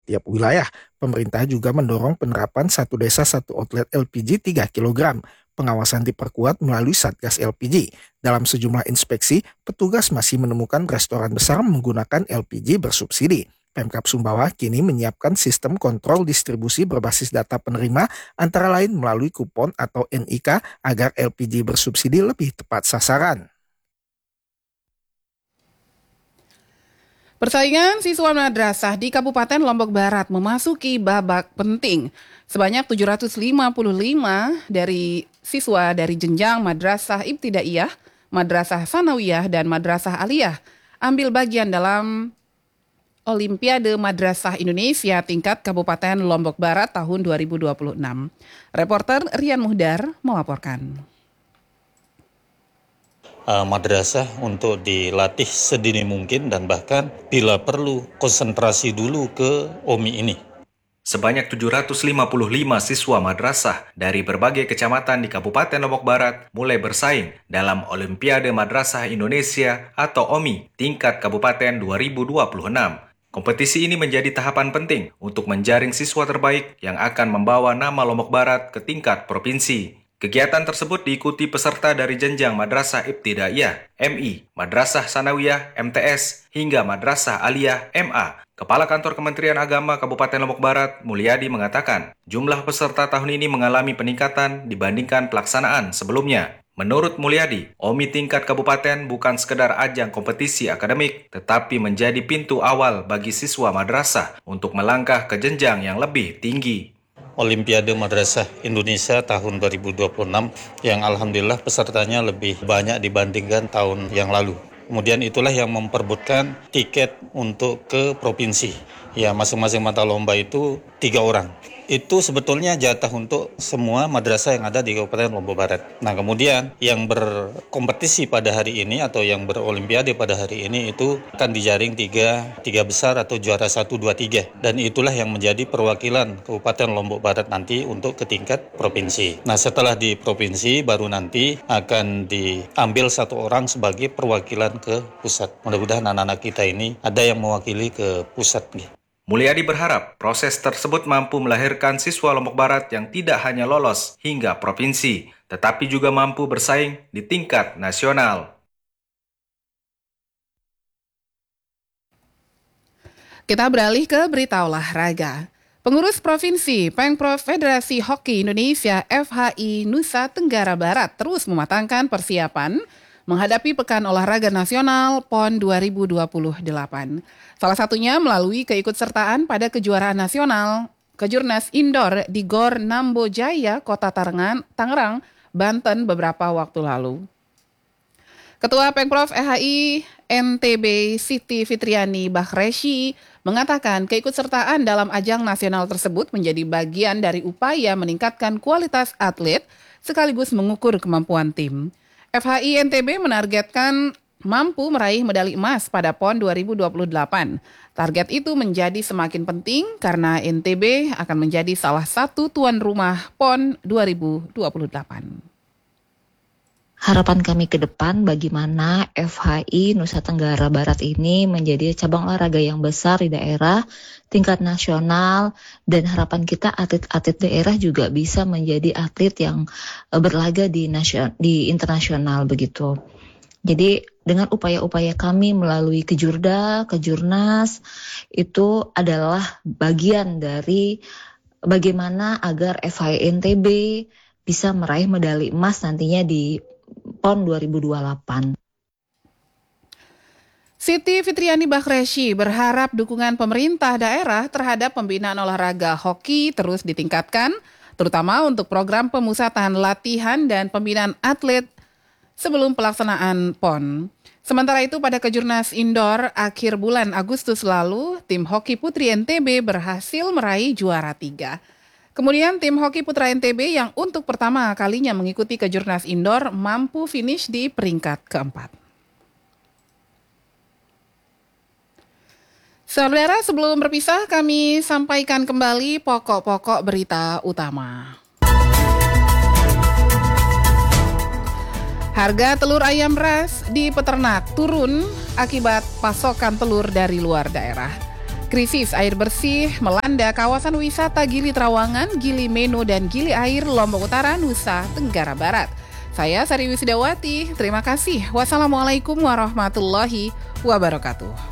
tiap wilayah. Pemerintah juga mendorong penerapan satu desa satu outlet LPG 3 kg. Pengawasan diperkuat melalui Satgas LPG. Dalam sejumlah inspeksi, petugas masih menemukan restoran besar menggunakan LPG bersubsidi. Pemkab Sumbawa kini menyiapkan sistem kontrol distribusi berbasis data penerima, antara lain melalui kupon atau NIK agar LPG bersubsidi lebih tepat sasaran. Persaingan siswa madrasah di Kabupaten Lombok Barat memasuki babak penting. Sebanyak 755 dari siswa dari jenjang Madrasah Ibtidaiyah, Madrasah Sanawiyah, dan Madrasah Aliyah ambil bagian dalam Olimpiade Madrasah Indonesia tingkat Kabupaten Lombok Barat tahun 2026. Reporter Rian Muhdar melaporkan. Madrasah untuk dilatih sedini mungkin dan bahkan bila perlu konsentrasi dulu ke OMI ini. Sebanyak 755 siswa madrasah dari berbagai kecamatan di Kabupaten Lombok Barat mulai bersaing dalam Olimpiade Madrasah Indonesia atau OMI tingkat Kabupaten 2026. Kompetisi ini menjadi tahapan penting untuk menjaring siswa terbaik yang akan membawa nama Lombok Barat ke tingkat provinsi. Kegiatan tersebut diikuti peserta dari jenjang Madrasah Ibtidaiyah, MI, Madrasah Sanawiyah, MTS, hingga Madrasah Aliyah, MA. Kepala Kantor Kementerian Agama Kabupaten Lombok Barat, Mulyadi, mengatakan jumlah peserta tahun ini mengalami peningkatan dibandingkan pelaksanaan sebelumnya. Menurut Mulyadi, OMI tingkat kabupaten bukan sekedar ajang kompetisi akademik, tetapi menjadi pintu awal bagi siswa madrasah untuk melangkah ke jenjang yang lebih tinggi. Olimpiade Madrasah Indonesia tahun 2026 yang alhamdulillah pesertanya lebih banyak dibandingkan tahun yang lalu. Kemudian itulah yang memperebutkan tiket untuk ke provinsi. Ya, masing-masing mata lomba itu 3 orang. Itu sebetulnya jatah untuk semua madrasah yang ada di Kabupaten Lombok Barat. Nah, kemudian yang berkompetisi pada hari ini atau yang berolimpiade pada hari ini itu akan dijaring tiga besar atau juara 1, 2, 3. Dan itulah yang menjadi perwakilan Kabupaten Lombok Barat nanti untuk ke tingkat provinsi. Nah, setelah di provinsi baru nanti akan diambil 1 orang sebagai perwakilan ke pusat. Mudah-mudahan anak-anak kita ini ada yang mewakili ke pusat. Mulyadi berharap proses tersebut mampu melahirkan siswa Lombok Barat yang tidak hanya lolos hingga provinsi, tetapi juga mampu bersaing di tingkat nasional. Kita beralih ke berita olahraga. Pengurus Provinsi Pengprov Federasi Hoki Indonesia FHI Nusa Tenggara Barat terus mematangkan persiapan menghadapi Pekan Olahraga Nasional PON 2028. Salah satunya melalui keikutsertaan pada kejuaraan nasional Kejurnas Indoor di Gor Nambo Jaya, Kota Tangerang, Banten beberapa waktu lalu. Ketua Pengprov FHI NTB Siti Fitriani Bakhreshi mengatakan keikutsertaan dalam ajang nasional tersebut menjadi bagian dari upaya meningkatkan kualitas atlet sekaligus mengukur kemampuan tim. FHI NTB menargetkan mampu meraih medali emas pada PON 2028. Target itu menjadi semakin penting karena NTB akan menjadi salah satu tuan rumah PON 2028. Harapan kami ke depan bagaimana FHI Nusa Tenggara Barat ini menjadi cabang olahraga yang besar di daerah tingkat nasional, dan harapan kita atlet-atlet daerah juga bisa menjadi atlet yang berlaga di internasional begitu. Jadi dengan upaya-upaya kami melalui Kejurda, Kejurnas itu adalah bagian dari bagaimana agar FHI NTB bisa meraih medali emas nantinya di PON 2028. Siti Fitriani Bakhreshi berharap dukungan pemerintah daerah terhadap pembinaan olahraga hoki terus ditingkatkan, terutama untuk program pemusatan latihan dan pembinaan atlet sebelum pelaksanaan PON. Sementara itu pada Kejurnas Indoor akhir bulan Agustus lalu, tim hoki putri NTB berhasil meraih juara 3. Kemudian tim hoki putra NTB yang untuk pertama kalinya mengikuti Kejurnas Indoor mampu finish di peringkat keempat. Saudara, sebelum berpisah kami sampaikan kembali pokok-pokok berita utama. Harga telur ayam ras di peternak turun akibat pasokan telur dari luar daerah. Krisis air bersih melanda kawasan wisata Gili Trawangan, Gili Meno, dan Gili Air, Lombok Utara, Nusa Tenggara Barat. Saya Sari Wisdawati, terima kasih. Wassalamualaikum warahmatullahi wabarakatuh.